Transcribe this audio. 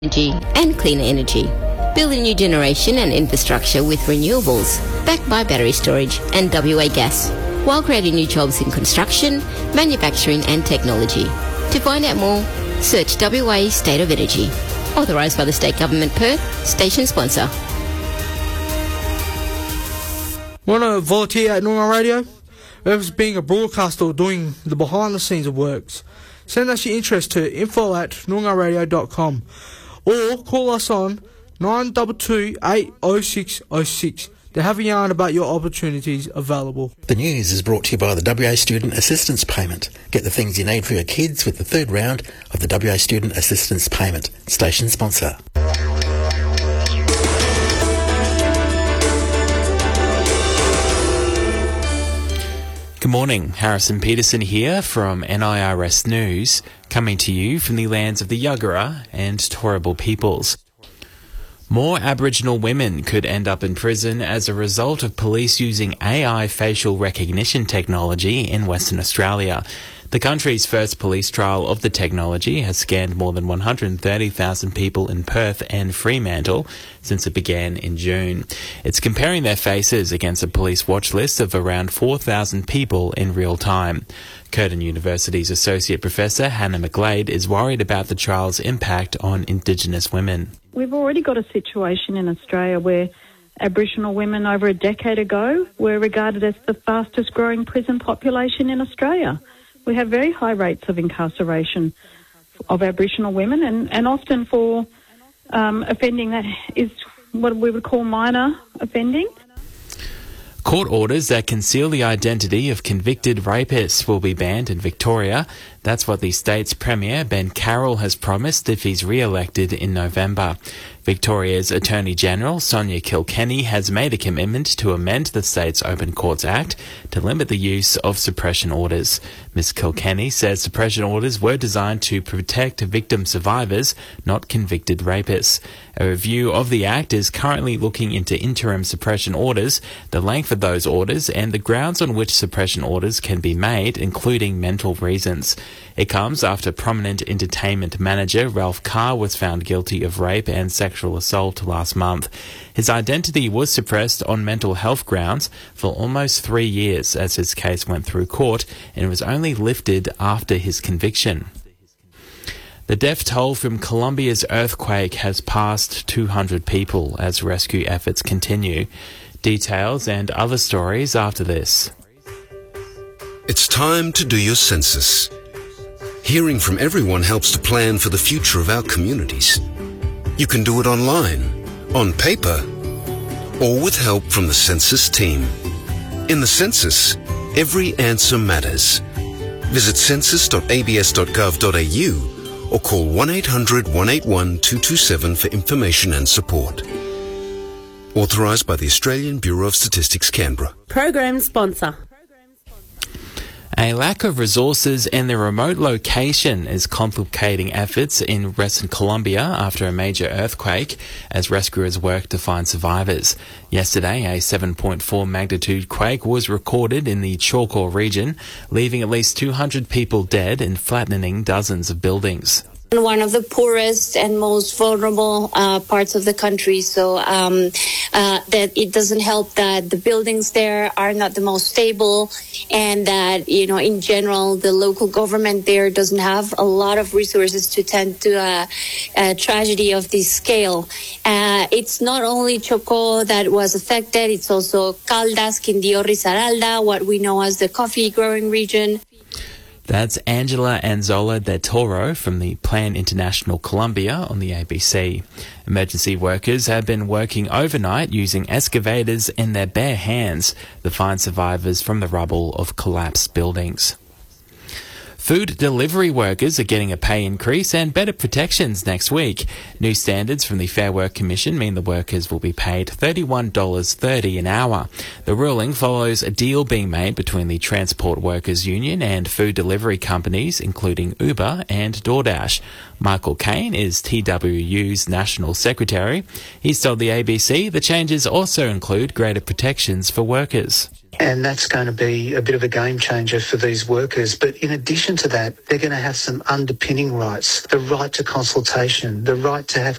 energy and cleaner energy. Build a new generation and infrastructure with renewables, backed by battery storage and WA Gas, while creating new jobs in construction, manufacturing and technology. To find out more, search WA State of Energy. Authorised by the State Government Perth, station sponsor. Want to volunteer at Noongar Radio? Whether being a broadcaster or doing the behind the scenes of works, send us your interest to info@noongarradio.com or call us on 922 806 06 to have a yarn about your opportunities available. The news is brought to you by the WA Student Assistance Payment. Get the things you need for your kids with the third round of the WA Student Assistance Payment. Station sponsor. Good morning, Harrison Peterson here from NIRS News, coming to you from the lands of the Yuggera and Turrbal peoples. More Aboriginal women could end up in prison as a result of police using AI facial recognition technology in Western Australia. The country's first police trial of the technology has scanned more than 130,000 people in Perth and Fremantle since it began in June. It's comparing their faces against a police watch list of around 4,000 people in real time. Curtin University's Associate Professor Hannah McGlade is worried about the trial's impact on Indigenous women. We've already got a situation in Australia where Aboriginal women over a decade ago were regarded as the fastest growing prison population in Australia. We have very high rates of incarceration of Aboriginal women and often for offending that is what we would call minor offending. Court orders that conceal the identity of convicted rapists will be banned in Victoria. That's what the state's Premier, Ben Carroll, has promised if he's re-elected in November. Victoria's Attorney-General, Sonia Kilkenny, has made a commitment to amend the state's Open Courts Act to limit the use of suppression orders. Ms Kilkenny says suppression orders were designed to protect victim survivors, not convicted rapists. A review of the Act is currently looking into interim suppression orders, the length of those orders, and the grounds on which suppression orders can be made, including mental reasons. It comes after prominent entertainment manager Ralph Carr was found guilty of rape and sexual assault last month. His identity was suppressed on mental health grounds for almost 3 years as his case went through court and was only lifted after his conviction. The death toll from Colombia's earthquake has passed 200 people as rescue efforts continue. Details and other stories after this. It's time to do your census. Hearing from everyone helps to plan for the future of our communities. You can do it online, on paper, or with help from the census team. In the census, every answer matters. Visit census.abs.gov.au or call 1800 181 227 for information and support. Authorised by the Australian Bureau of Statistics, Canberra. Program sponsor. A lack of resources and the remote location is complicating efforts in Western Colombia after a major earthquake as rescuers work to find survivors. Yesterday, a 7.4 magnitude quake was recorded in the Chocó region, leaving at least 200 people dead and flattening dozens of buildings. One of the poorest and most vulnerable parts of the country, so that it doesn't help that the buildings there are not the most stable, and that, you know, in general, the local government there doesn't have a lot of resources to tend to a tragedy of this scale. It's not only Chocó that was affected, it's also Caldas, Quindío, Risaralda, what we know as the coffee growing region. That's Angela Anzola de Toro from the Plan International Colombia on the ABC. Emergency workers have been working overnight using excavators in their bare hands to find survivors from the rubble of collapsed buildings. Food delivery workers are getting a pay increase and better protections next week. New standards from the Fair Work Commission mean the workers will be paid $31.30 an hour. The ruling follows a deal being made between the Transport Workers Union and food delivery companies, including Uber and DoorDash. Michael Kane is TWU's National Secretary. He's told the ABC the changes also include greater protections for workers. And that's going to be a bit of a game changer for these workers. But in addition to that, they're going to have some underpinning rights, the right to consultation, the right to have